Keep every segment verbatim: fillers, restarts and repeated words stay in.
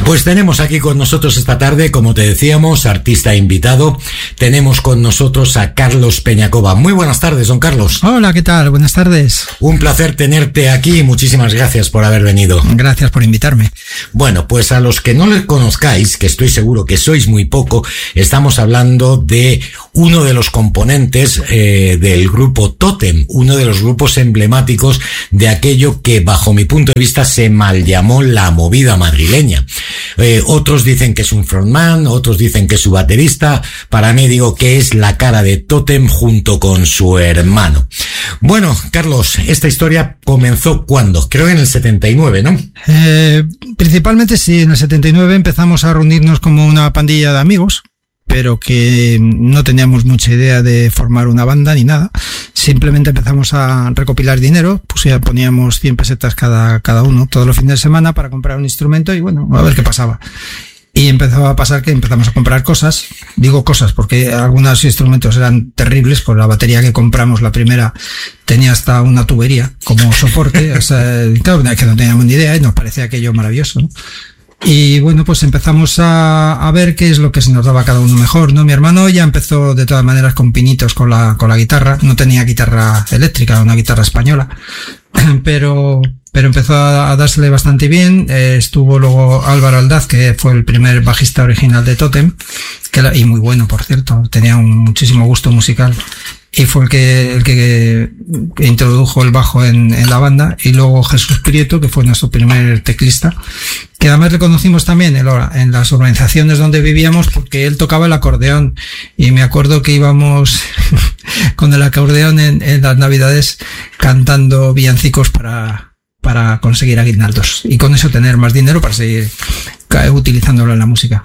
Pues tenemos aquí con nosotros esta tarde, como te decíamos, artista invitado. Tenemos con nosotros a Carlos Peñacova. Muy buenas tardes, don Carlos. Hola, ¿qué tal? Buenas tardes. Un placer tenerte aquí y muchísimas gracias por haber venido. Gracias por invitarme. Bueno, pues a los que no le conozcáis, que estoy seguro que sois muy poco, estamos hablando de uno de los componentes eh, del grupo Totem, uno de los grupos emblemáticos de aquello que, bajo mi punto de vista, se mal llamó la movida madrileña. Eh, otros dicen que es un frontman, otros dicen que es su baterista. Para mí, digo que es la cara de Totem junto con su hermano. Bueno, Carlos, esta historia comenzó ¿cuándo? Creo en el setenta y nueve, ¿no? Eh, principalmente sí, en el setenta y nueve empezamos a reunirnos como una pandilla de amigos, pero que no teníamos mucha idea de formar una banda ni nada. Simplemente empezamos a recopilar dinero, pues ya poníamos cien pesetas cada, cada uno todos los fines de semana para comprar un instrumento y bueno, a ver qué pasaba. Y empezó a pasar que empezamos a comprar cosas, digo cosas porque algunos instrumentos eran terribles, pues la batería que compramos, la primera, tenía hasta una tubería como soporte, o sea, claro, que no teníamos ni idea y nos parecía aquello maravilloso, ¿no? Y bueno, pues empezamos a, a ver qué es lo que se nos daba a cada uno mejor, ¿no? Mi hermano ya empezó de todas maneras con pinitos con la, con la guitarra, no tenía guitarra eléctrica, una guitarra española, pero, pero empezó a, a dársele bastante bien. Eh, estuvo luego Álvaro Aldaz, que fue el primer bajista original de Totem, que era, y muy bueno, por cierto, tenía un muchísimo gusto musical. Y fue el que, el que introdujo el bajo en, en la banda. Y luego Jesús Prieto, que fue nuestro primer teclista, que además le conocimos también en, en las urbanizaciones donde vivíamos porque él tocaba el acordeón. Y me acuerdo que íbamos con el acordeón en, en las navidades cantando villancicos para, para conseguir aguinaldos. Y con eso tener más dinero para seguir utilizándolo en la música.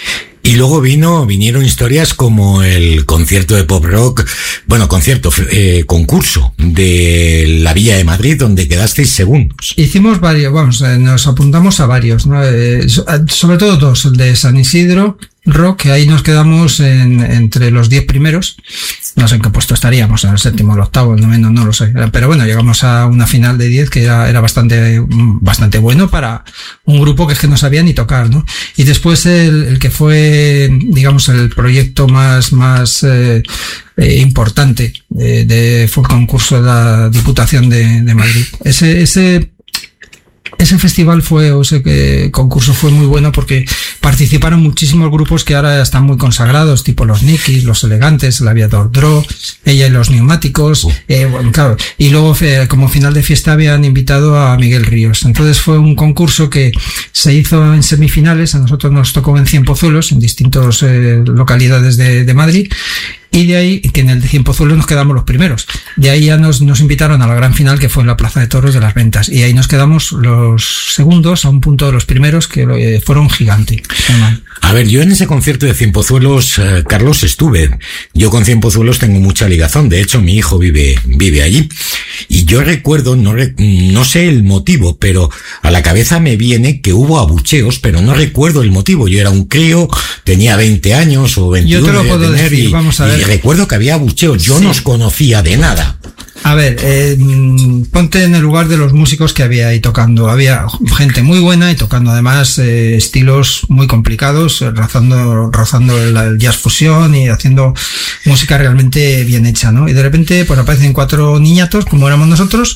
Y luego vino, vinieron historias como el concierto de pop rock, bueno, concierto, eh, concurso de la Villa de Madrid, donde quedasteis segundos. Hicimos varios, vamos, eh, nos apuntamos a varios, ¿no? Eh, sobre todo dos, el de San Isidro Rock, que ahí nos quedamos en, entre los diez primeros. No sé en qué puesto estaríamos, en el séptimo, el octavo, el noveno, no lo sé. Pero bueno, llegamos a una final de diez que era, era bastante, bastante bueno para un grupo que es que no sabía ni tocar, ¿no? Y después el, el que fue, digamos, el proyecto más, más, eh, eh, importante, eh, de, fue el concurso de la Diputación de, de Madrid. Ese, ese, Ese festival fue, o ese que concurso fue muy bueno porque participaron muchísimos grupos que ahora están muy consagrados, tipo los Nikis, los Elegantes, el Aviador Dro, Ella y los Neumáticos, uh. eh, bueno, claro. Y luego, eh, como final de fiesta, habían invitado a Miguel Ríos. Entonces fue un concurso que se hizo en semifinales, a nosotros nos tocó en Cienpozuelos, en distintas eh, localidades de, de Madrid. Y de ahí, que en el de Cienpozuelos nos quedamos los primeros. De ahí ya nos, nos invitaron a la gran final, que fue en la Plaza de Toros de las Ventas. Y ahí nos quedamos los segundos a un punto de los primeros, que eh, fueron gigante. A ver, yo en ese concierto de Cienpozuelos, eh, Carlos, estuve. Yo con Cienpozuelos tengo mucha ligazón. De hecho, mi hijo vive, vive allí. Y yo recuerdo, no, re, no sé el motivo, pero a la cabeza me viene que hubo abucheos, pero no recuerdo el motivo. Yo era un crío, tenía veinte años o veintiuno. Yo te lo puedo decir, y, vamos a ver. Y recuerdo que había abucheos, yo sí. No os conocía de nada. A ver, eh, ponte en el lugar de los músicos que había ahí tocando. Había gente muy buena y tocando además eh, estilos muy complicados, rozando, rozando el, el jazz fusión y haciendo música realmente bien hecha, ¿no? Y de repente pues aparecen cuatro niñatos, como éramos nosotros,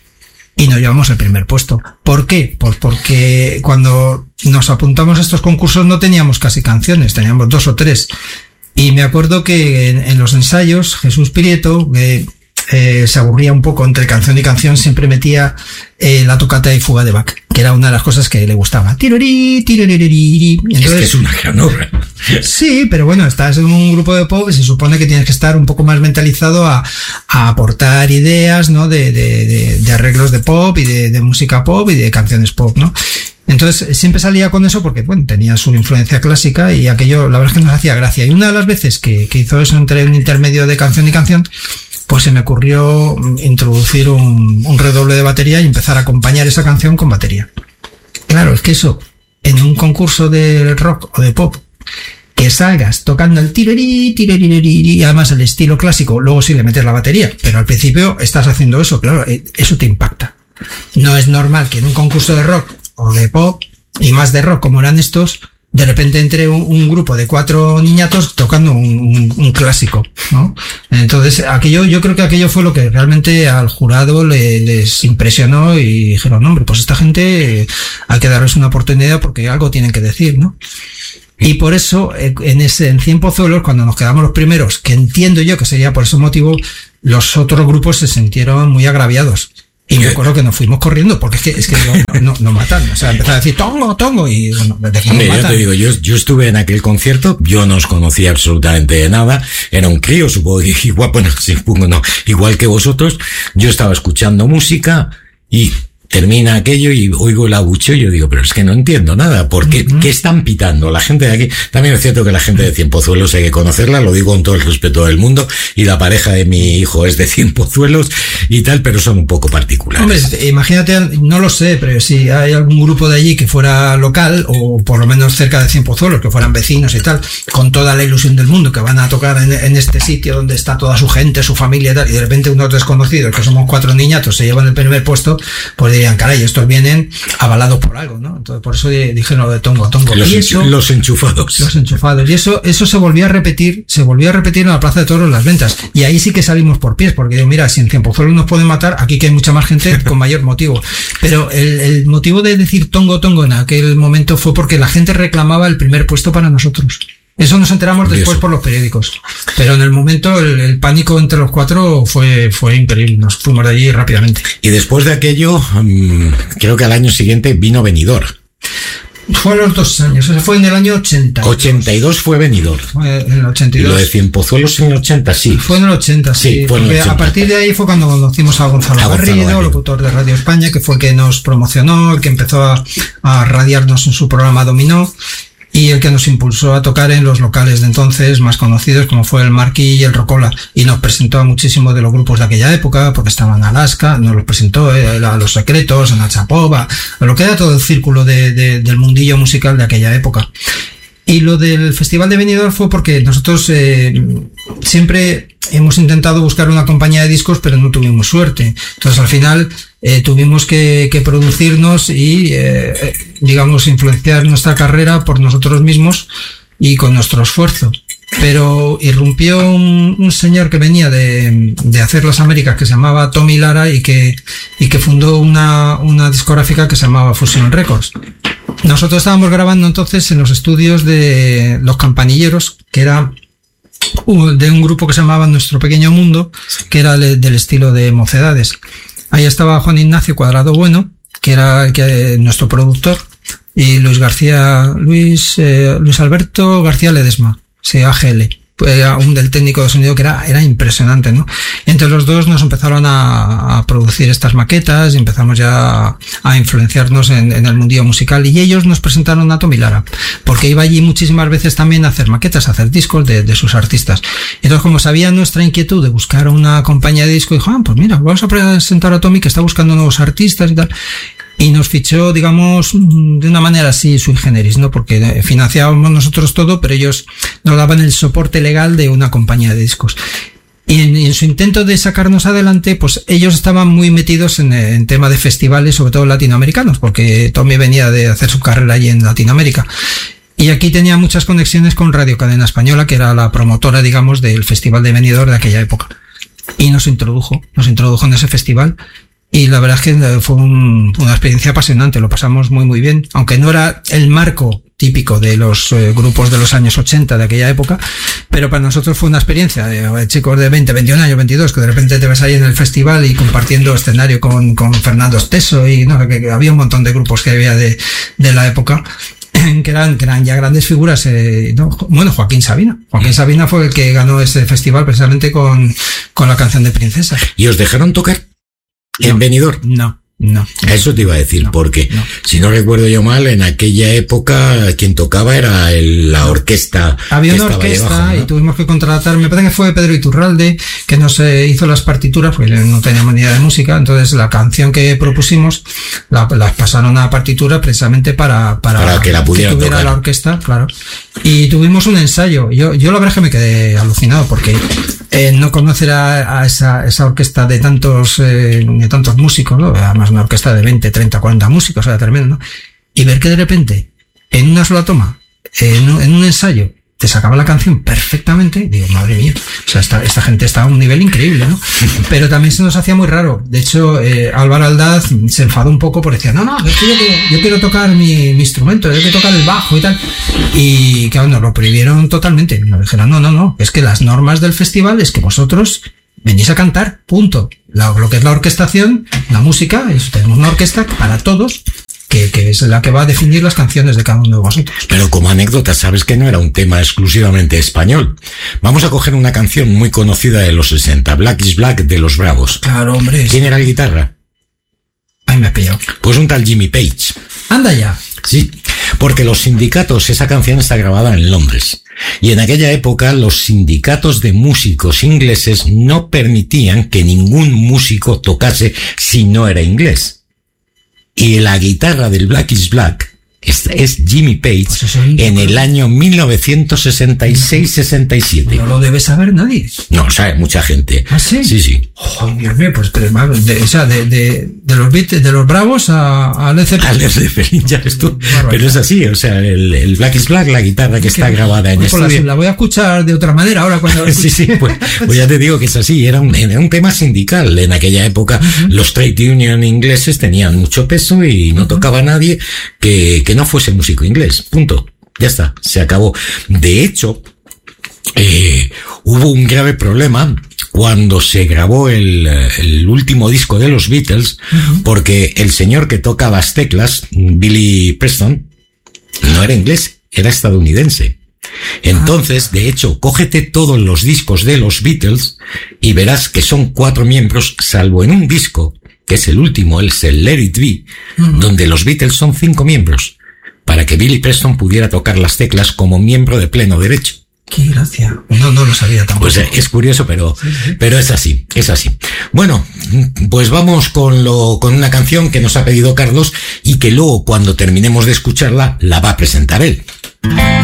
y nos llevamos el primer puesto. ¿Por qué? Pues porque cuando nos apuntamos a estos concursos no teníamos casi canciones, teníamos dos o tres. Y me acuerdo que en, en los ensayos, Jesús Prieto, eh, eh, se aburría un poco entre canción y canción, siempre metía eh, la tocata y fuga de Bach, que era una de las cosas que le gustaba. Tirorí, tirorí. Entonces, es que es una gran obra. Sí, pero bueno, estás en un grupo de pop y se supone que tienes que estar un poco más mentalizado a, a aportar ideas, ¿no? De, de, de, de arreglos de pop y de, de música pop y de canciones pop, ¿no? Entonces siempre salía con eso porque, bueno, tenía su influencia clásica y aquello, la verdad es que nos hacía gracia. Y una de las veces que, que hizo eso entre un intermedio de canción y canción, pues se me ocurrió introducir un, un redoble de batería y empezar a acompañar esa canción con batería. Claro, es que eso, en un concurso de rock o de pop, que salgas tocando el tirerí, tirerí, y además el estilo clásico, luego sí le metes la batería, pero al principio estás haciendo eso, claro, eso te impacta. No es normal que en un concurso de rock o de pop y más de rock como eran estos, de repente entré un, un grupo de cuatro niñatos tocando un, un, un clásico, ¿no? Entonces, aquello, yo creo que aquello fue lo que realmente al jurado le, les impresionó y dijeron, hombre, pues esta gente hay que darles una oportunidad porque algo tienen que decir, ¿no? Y por eso, en ese, en Cien Pozuelos, cuando nos quedamos los primeros, que entiendo yo que sería por ese motivo, los otros grupos se sintieron muy agraviados. Y me acuerdo que nos fuimos corriendo, porque es que, es que no, no, no matan. O sea, empezaron a decir, tongo, tongo, y bueno, desde que Hombre, nos yo matan. te digo, yo, yo estuve en aquel concierto, yo no os conocía absolutamente de nada, era un crío, supongo que igual, bueno, supongo no, igual que vosotros, yo estaba escuchando música y termina aquello y oigo el abucheo y yo digo, pero es que no entiendo nada, ¿por qué, uh-huh. ¿qué están pitando? La gente de aquí, también es cierto que la gente de Cien Pozuelos hay que conocerla, lo digo con todo el respeto del mundo, y la pareja de mi hijo es de Cien Pozuelos y tal, pero son un poco particulares. Hombre, imagínate, no lo sé, pero si hay algún grupo de allí que fuera local, o por lo menos cerca de Cien Pozuelos, que fueran vecinos y tal, con toda la ilusión del mundo, que van a tocar en, en este sitio donde está toda su gente, su familia y tal, y de repente unos desconocidos, que somos cuatro niñatos, se llevan el primer puesto, pues dirían, caray, estos vienen avalados por algo, ¿no? Entonces, por eso dije lo de tongo, tongo. Los, y eso, los enchufados. Los enchufados. Y eso, eso se volvió a repetir, se volvió a repetir en la Plaza de Toros Las Ventas. Y ahí sí que salimos por pies, porque digo, mira, si en Cien Pozuelos nos pueden matar, aquí que hay mucha más gente, con mayor motivo. Pero el, el motivo de decir tongo, tongo en aquel momento fue porque la gente reclamaba el primer puesto para nosotros. Eso nos enteramos después por los periódicos. Pero en el momento el, el pánico entre los cuatro fue, fue increíble. Nos fuimos de allí rápidamente. Y después de aquello, um, creo que al año siguiente vino Benidorm. Fue a los dos años, o sea, fue en el año ochenta. ochenta y dos fue Benidorm. Fue en el ochenta y dos. Y lo de Cien Pozuelos en el ochenta, sí. Fue en el ochenta, sí. sí fue en el ochenta. A partir de ahí fue cuando conocimos a Gonzalo, a Gonzalo Garrido, Garrido, locutor de Radio España, que fue el que nos promocionó, el que empezó a, a radiarnos en su programa Dominó, y el que nos impulsó a tocar en los locales de entonces más conocidos, como fue el Marquí y el Rocola, y nos presentó a muchísimos de los grupos de aquella época, porque estaban en Alaska, nos los presentó eh, a Los Secretos, a Nachapova, a lo que era todo el círculo de, de, del mundillo musical de aquella época. Y lo del Festival de Benidorm fue porque nosotros eh, siempre hemos intentado buscar una compañía de discos, pero no tuvimos suerte. Entonces al final eh, tuvimos que, que producirnos y, eh, digamos, influenciar nuestra carrera por nosotros mismos y con nuestro esfuerzo. Pero irrumpió un, un señor que venía de, de hacer las Américas, que se llamaba Tommy Lara, y que, y que fundó una, una discográfica que se llamaba Fusion Records. Nosotros estábamos grabando entonces en los estudios de Los Campanilleros, que era de un grupo que se llamaba Nuestro Pequeño Mundo, que era del estilo de Mocedades. Ahí estaba Juan Ignacio Cuadrado Bueno, que era el que, nuestro productor, y Luis García, Luis, eh, Luis Alberto García Ledesma, sí, A G L. Era un del técnico de sonido que era, era impresionante, ¿no? Entre los dos nos empezaron a, a producir estas maquetas y empezamos ya a, a influenciarnos en, en el mundillo musical, y ellos nos presentaron a Tommy Lara, porque iba allí muchísimas veces también a hacer maquetas, a hacer discos de, de sus artistas. Entonces, como sabían nuestra inquietud de buscar una compañía de disco, dijo, ah, pues mira, vamos a presentar a Tommy, que está buscando nuevos artistas y tal. Y nos fichó, digamos, de una manera así sui generis, ¿no? Porque financiábamos nosotros todo, pero ellos nos daban el soporte legal de una compañía de discos. Y en, en su intento de sacarnos adelante, pues ellos estaban muy metidos en, en tema de festivales, sobre todo latinoamericanos, porque Tommy venía de hacer su carrera allí en Latinoamérica. Y aquí tenía muchas conexiones con Radio Cadena Española, que era la promotora, digamos, del Festival de Benidorm de aquella época. Y nos introdujo, nos introdujo en ese festival. Y la verdad es que fue un, una experiencia apasionante, lo pasamos muy muy bien, aunque no era el marco típico de los eh, grupos de los años ochenta de aquella época, pero para nosotros fue una experiencia de eh, chicos de veinte, veintiún años, veintidós, que de repente te ves ahí en el festival y compartiendo escenario con, con Fernando Esteso, y no, que, que había un montón de grupos que había de, de la época. Que eran, que eran ya grandes figuras, eh, ¿no? Bueno, Joaquín Sabina. Joaquín Sabina fue el que ganó ese festival precisamente con, con la canción de Princesa. ¿Y os dejaron tocar en no, Benidorm? No. No. Eso te iba a decir, no, porque no. si no recuerdo yo mal, en aquella época quien tocaba era el, la orquesta. Había una orquesta debajo, ¿no? Y tuvimos que contratar, me parece que fue Pedro Iturralde, que nos eh, hizo las partituras, porque no teníamos ni idea de música. Entonces la canción que propusimos la, la pasaron a partitura precisamente para, para, para que la pudieran que tuviera tocar. La orquesta, claro. Y tuvimos un ensayo. Yo, yo la verdad es que me quedé alucinado, porque eh, no conocer a, a esa, esa orquesta de tantos, eh, de tantos músicos, ¿no? Además una orquesta de veinte, treinta, cuarenta músicos, era tremendo, ¿no? y ver que de repente, en una sola toma, en un, en un ensayo, te sacaba la canción perfectamente, digo, madre mía, o sea, esta, esta gente está a un nivel increíble, ¿no? Pero también se nos hacía muy raro. De hecho, eh, Álvaro Aldaz se enfadó un poco porque decía, no, no, es que yo, yo quiero tocar mi, mi instrumento, yo quiero tocar el bajo y tal. Y claro, nos lo prohibieron totalmente. Nos dijeron, no, no, no, es que las normas del festival es que vosotros venís a cantar, punto. La, lo que es la orquestación, la música, es, tenemos una orquesta para todos, Que, que es la que va a definir las canciones de cada uno de vosotros. Pero como anécdota, sabes que no era un tema exclusivamente español. Vamos a coger una canción muy conocida de los sesenta, Black is Black, de Los Bravos. Claro, hombre. ¿Quién era el guitarra? Ay, me ha pillado. Pues un tal Jimmy Page. Anda ya. Sí, porque los sindicatos, esa canción está grabada en Londres. Y en aquella época los sindicatos de músicos ingleses no permitían que ningún músico tocase si no era inglés. Y la guitarra del Black is Black es, es Jimmy Page, pues eso, en el año mil novecientos sesenta y seis sesenta y siete. No lo debe saber nadie. No, sabe mucha gente. ¿Ah, sí? Sí, sí. Oh, Dios mío, pues de, o sea, de, de, de los Beatles, de los Bravos a, a Led Zeppelin. A Led Zeppelin, ya ves tú. Pero es así, o sea, el, el Black is Black, la guitarra que está que, grabada en pues estudio. La, la voy a escuchar de otra manera ahora cuando la sí, sí, pues, pues ya te digo que es así, era un, era un tema sindical. En aquella época uh-huh. los trade union ingleses tenían mucho peso y no uh-huh. tocaba a nadie que, que no fuese músico inglés, punto. Ya está, se acabó. De hecho, eh, hubo un grave problema cuando se grabó el, el último disco de los Beatles, uh-huh. porque el señor que toca las teclas, Billy Preston, no era inglés, era estadounidense. Entonces, de hecho, cógete todos los discos de los Beatles y verás que son cuatro miembros, salvo en un disco, que es el último, es el Let It Be, uh-huh. donde los Beatles son cinco miembros, para que Billy Preston pudiera tocar las teclas como miembro de pleno derecho. ¡Qué gracia! No, no lo sabía tampoco. Pues es curioso, pero, sí, sí. pero es así, es así. Bueno, pues vamos con lo, con una canción que nos ha pedido Carlos y que luego, cuando terminemos de escucharla, la va a presentar él.